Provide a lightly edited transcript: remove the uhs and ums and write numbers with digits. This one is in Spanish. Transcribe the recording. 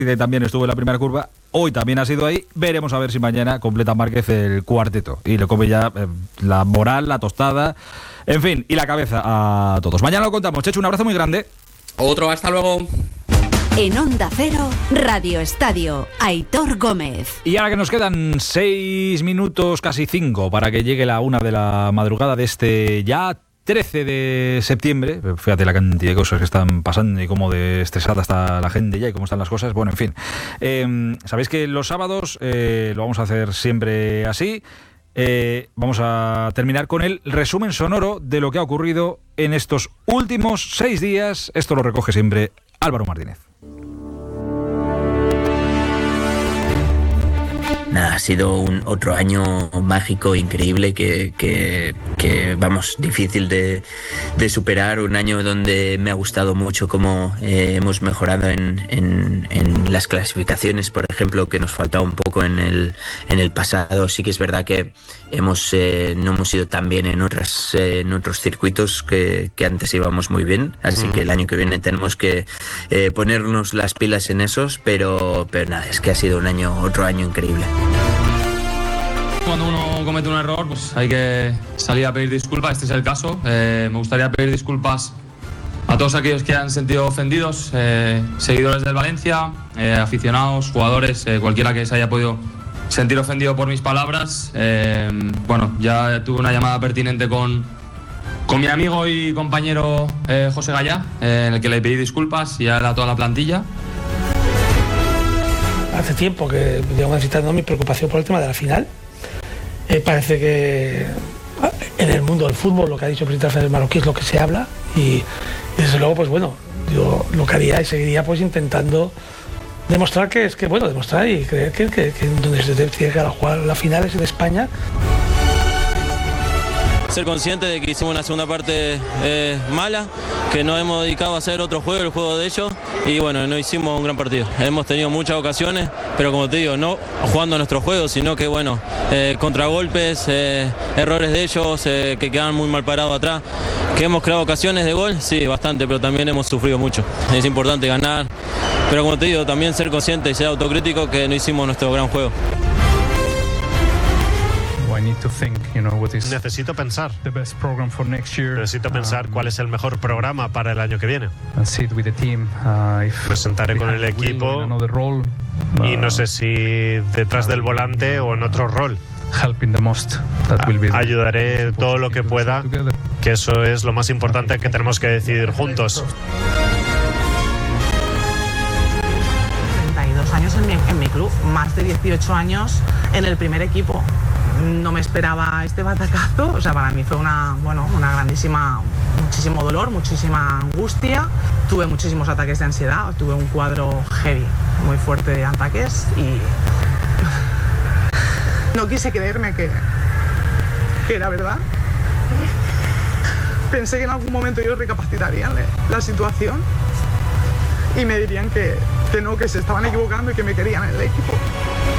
que también estuvo en la primera curva, hoy también ha sido ahí. Veremos a ver si mañana completa Márquez el cuarteto y le come ya la moral, la tostada, en fin, y la cabeza a todos. Mañana lo contamos. Chechu, un abrazo muy grande. Otro, hasta luego. En Onda Cero, Radio Estadio, Aitor Gómez. Y ahora que nos quedan 6 minutos, casi 5, para que llegue la 1 de la madrugada de este ya 13 de septiembre, fíjate la cantidad de cosas que están pasando y cómo de estresada está la gente ya y cómo están las cosas. Bueno, en fin, sabéis que los sábados lo vamos a hacer siempre así. Vamos a terminar con el resumen sonoro de lo que ha ocurrido en estos últimos 6 días. Esto lo recoge siempre Álvaro Martínez. Nada, ha sido otro año mágico, increíble, que vamos, difícil de superar. Un año donde me ha gustado mucho cómo hemos mejorado en las clasificaciones, por ejemplo, que nos faltaba un poco en el pasado. Sí que es verdad que no hemos ido tan bien en otros circuitos que antes íbamos muy bien. Así que el año que viene tenemos que ponernos las pilas en esos, pero nada, es que ha sido otro año increíble. Cuando uno comete un error, pues hay que salir a pedir disculpas. Este es el caso. Me gustaría pedir disculpas a todos aquellos que han sentido ofendidos, seguidores del Valencia, aficionados, jugadores, cualquiera que se haya podido sentir ofendido por mis palabras. Bueno, ya tuve una llamada pertinente con mi amigo y compañero José Gallá, en el que le pedí disculpas y a toda la plantilla. Hace tiempo que llevo manifestando mi preocupación por el tema de la final. Parece que en el mundo del fútbol lo que ha dicho el presidente Rafael Marroquí es lo que se habla y desde luego, pues bueno, yo lo que haría y seguiría pues intentando demostrar demostrar y creer que donde se tiene que jugar la final es en España. Ser consciente de que hicimos una segunda parte mala, que nos hemos dedicado a hacer otro juego, el juego de ellos, y bueno, no hicimos un gran partido. Hemos tenido muchas ocasiones, pero como te digo, no jugando nuestro juego, sino que bueno, contragolpes, errores de ellos, que quedan muy mal parados atrás. ¿Que hemos creado ocasiones de gol? Sí, bastante, pero también hemos sufrido mucho. Es importante ganar, pero como te digo, también ser consciente y ser autocrítico que no hicimos nuestro gran juego. Necesito pensar. Necesito pensar cuál es el mejor programa para el año que viene. Me sentaré con el equipo y no sé si detrás del volante o en otro rol. Ayudaré todo lo que pueda, que eso es lo más importante que tenemos que decidir juntos. 32 años en mi club, más de 18 años en el primer equipo. No me esperaba este batacazo, o sea, para mí fue una muchísimo dolor, muchísima angustia. Tuve muchísimos ataques de ansiedad, tuve un cuadro heavy, muy fuerte de ataques y no quise creerme que era verdad. Pensé que en algún momento ellos recapacitarían la situación y me dirían que no, que se estaban equivocando y que me querían en el equipo.